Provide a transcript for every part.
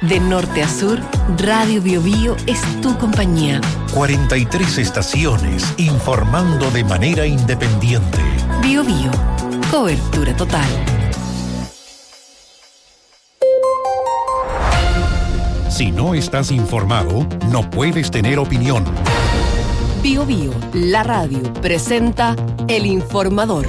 De norte a sur, Radio Biobío es tu compañía. 43 estaciones informando de manera independiente. Biobío, cobertura total. Si no estás informado, no puedes tener opinión. Biobío, la radio, presenta El Informador.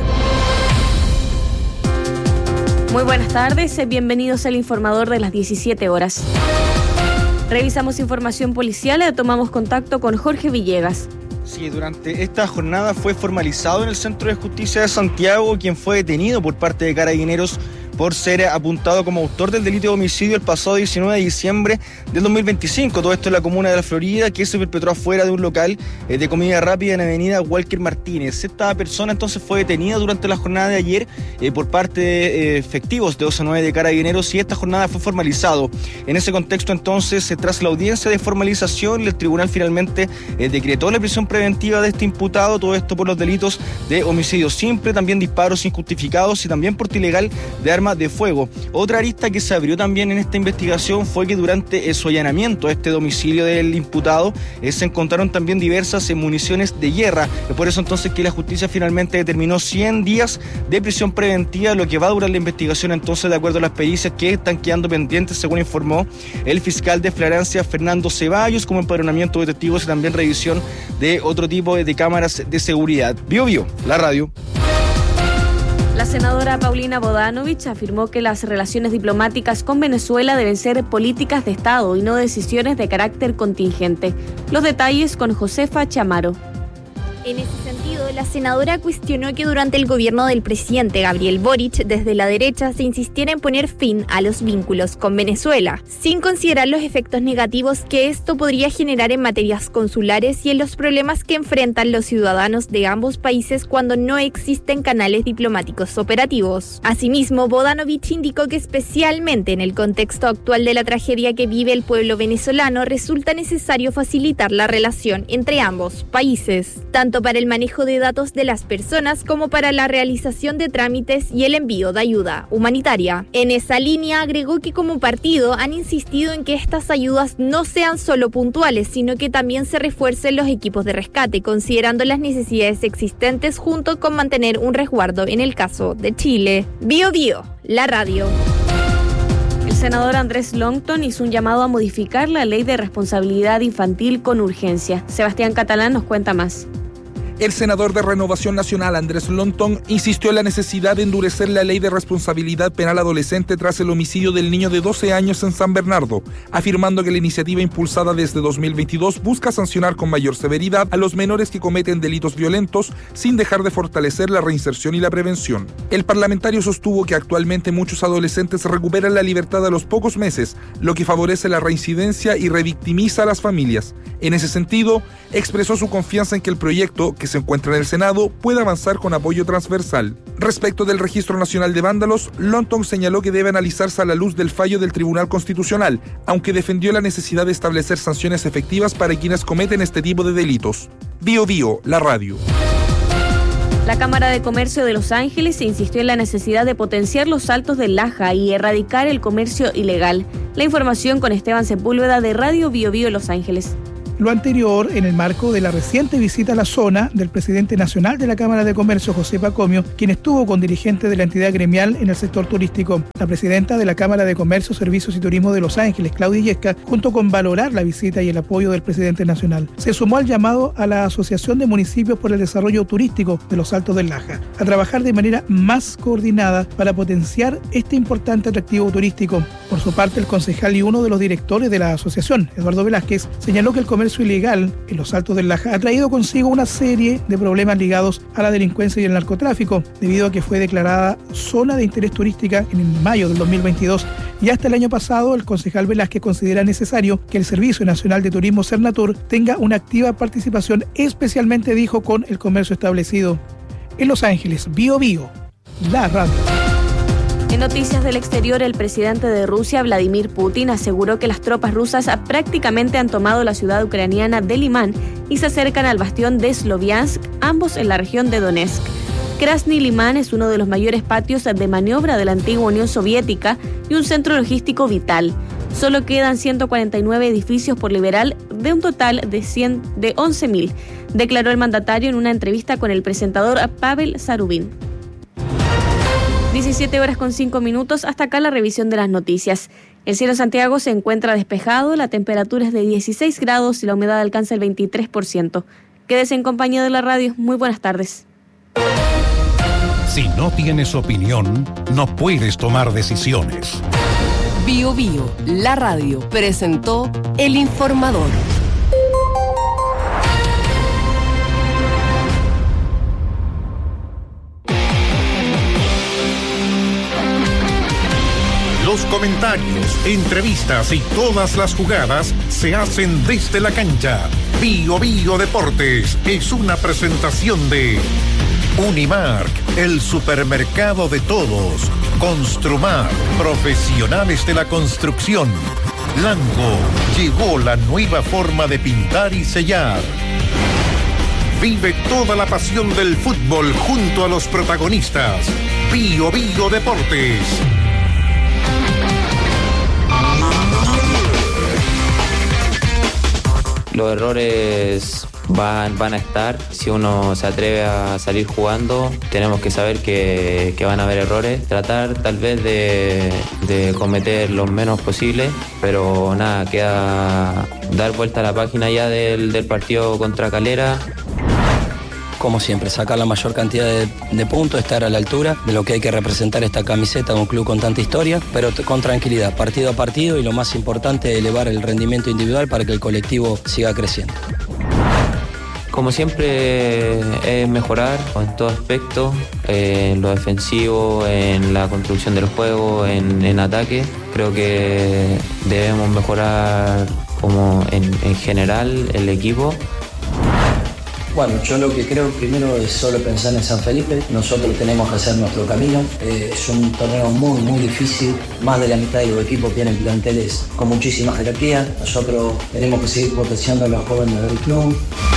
Muy buenas tardes, bienvenidos al Informador de las 17 horas. Revisamos información policial y tomamos contacto con Jorge Villegas. Sí, durante esta jornada fue formalizado en el Centro de Justicia de Santiago quien fue detenido por parte de Carabineros por ser apuntado como autor del delito de homicidio el pasado 19 de diciembre del 2025. Todo esto en la comuna de La Florida, que se perpetró afuera de un local de comida rápida en la avenida Walker Martínez. Esta persona entonces fue detenida durante la jornada de ayer por parte de efectivos de 12-9 de Carabineros y esta jornada fue formalizado. En ese contexto entonces, tras la audiencia de formalización, el tribunal finalmente decretó la prisión preventiva de este imputado, todo esto por los delitos de homicidio simple, también disparos injustificados y también porte ilegal de armas de fuego. Otra arista que se abrió también en esta investigación fue que durante su allanamiento a este domicilio del imputado se encontraron también diversas municiones de guerra. Por eso entonces que la justicia finalmente determinó 100 días de prisión preventiva, lo que va a durar la investigación entonces de acuerdo a las pericias que están quedando pendientes, según informó el fiscal de Flagrancia Fernando Ceballos, como empadronamiento de testigos y también revisión de otro tipo de cámaras de seguridad. Biobío, la radio. La senadora Paulina Bodanovich afirmó que las relaciones diplomáticas con Venezuela deben ser políticas de Estado y no decisiones de carácter contingente. Los detalles con Josefa Chamaro. En ese sentido, la senadora cuestionó que durante el gobierno del presidente Gabriel Boric, desde la derecha se insistiera en poner fin a los vínculos con Venezuela, sin considerar los efectos negativos que esto podría generar en materias consulares y en los problemas que enfrentan los ciudadanos de ambos países cuando no existen canales diplomáticos operativos. Asimismo, Bodanovich indicó que especialmente en el contexto actual de la tragedia que vive el pueblo venezolano, resulta necesario facilitar la relación entre ambos países, tanto para el manejo de datos de las personas como para la realización de trámites y el envío de ayuda humanitaria. En esa línea agregó que como partido han insistido en que estas ayudas no sean solo puntuales, sino que también se refuercen los equipos de rescate, considerando las necesidades existentes junto con mantener un resguardo en el caso de Chile. Biobío, la radio. El senador Andrés Longton hizo un llamado a modificar la ley de responsabilidad infantil con urgencia. Sebastián Catalán nos cuenta más. El senador de Renovación Nacional, Andrés Longton, insistió en la necesidad de endurecer la ley de responsabilidad penal adolescente tras el homicidio del niño de 12 años en San Bernardo, afirmando que la iniciativa impulsada desde 2022 busca sancionar con mayor severidad a los menores que cometen delitos violentos sin dejar de fortalecer la reinserción y la prevención. El parlamentario sostuvo que actualmente muchos adolescentes recuperan la libertad a los pocos meses, lo que favorece la reincidencia y revictimiza a las familias. En ese sentido, expresó su confianza en que el proyecto, que se encuentra en el Senado, pueda avanzar con apoyo transversal. Respecto del Registro Nacional de Vándalos, Longton señaló que debe analizarse a la luz del fallo del Tribunal Constitucional, aunque defendió la necesidad de establecer sanciones efectivas para quienes cometen este tipo de delitos. Biobío, la radio. La Cámara de Comercio de Los Ángeles insistió en la necesidad de potenciar los Altos del Laja y erradicar el comercio ilegal. La información con Esteban Sepúlveda de Radio Biobío Los Ángeles. Lo anterior en el marco de la reciente visita a la zona del presidente nacional de la Cámara de Comercio, José Pacomio, quien estuvo con dirigentes de la entidad gremial en el sector turístico. La presidenta de la Cámara de Comercio, Servicios y Turismo de Los Ángeles, Claudia Illesca, junto con valorar la visita y el apoyo del presidente nacional, se sumó al llamado a la Asociación de Municipios por el Desarrollo Turístico de los Altos del Laja a trabajar de manera más coordinada para potenciar este importante atractivo turístico. Por su parte, el concejal y uno de los directores de la asociación, Eduardo Velázquez, señaló que el comercio ilegal en los Altos del Laja ha traído consigo una serie de problemas ligados a la delincuencia y el narcotráfico, debido a que fue declarada zona de interés turística en mayo del 2022 y hasta el año pasado el concejal Velázquez considera necesario que el Servicio Nacional de Turismo Sernatur tenga una activa participación, especialmente, dijo, con el comercio establecido. En Los Ángeles, Biobío, la radio. En noticias del exterior, el presidente de Rusia, Vladimir Putin, aseguró que las tropas rusas prácticamente han tomado la ciudad ucraniana de Limán y se acercan al bastión de Sloviansk, ambos en la región de Donetsk. Krasny Limán es uno de los mayores patios de maniobra de la antigua Unión Soviética y un centro logístico vital. Solo quedan 149 edificios por liberar de un total de 11.000, declaró el mandatario en una entrevista con el presentador Pavel Zarubin. 17:05. Hasta acá la revisión de las noticias. El cielo en Santiago se encuentra despejado, la temperatura es de 16 grados y la humedad alcanza el 23%. Quédese en compañía de la radio. Muy buenas tardes. Si no tienes opinión, no puedes tomar decisiones. Bio Bio, la radio, presentó El Informador. Los comentarios, entrevistas y todas las jugadas se hacen desde la cancha. Bio Bio Deportes es una presentación de Unimark, el supermercado de todos. Construmar, profesionales de la construcción. Lango, llegó la nueva forma de pintar y sellar. Vive toda la pasión del fútbol junto a los protagonistas. Bio Bio Deportes. Los errores van a estar. Si uno se atreve a salir jugando, tenemos que saber que van a haber errores. Tratar tal vez de cometer los menos posible, pero nada, queda dar vuelta a la página ya del partido contra Calera. Como siempre, sacar la mayor cantidad de puntos, estar a la altura de lo que hay que representar esta camiseta de un club con tanta historia, pero con tranquilidad, partido a partido, y lo más importante, elevar el rendimiento individual para que el colectivo siga creciendo. Como siempre, es mejorar en todo aspecto, en lo defensivo, en la construcción del juego, en ataque. Creo que debemos mejorar como en general el equipo. Bueno, yo lo que creo primero es solo pensar en San Felipe. Nosotros tenemos que hacer nuestro camino. Es un torneo muy, muy difícil. Más de la mitad de los equipos tienen planteles con muchísima jerarquía. Nosotros tenemos que seguir potenciando a los jóvenes del club.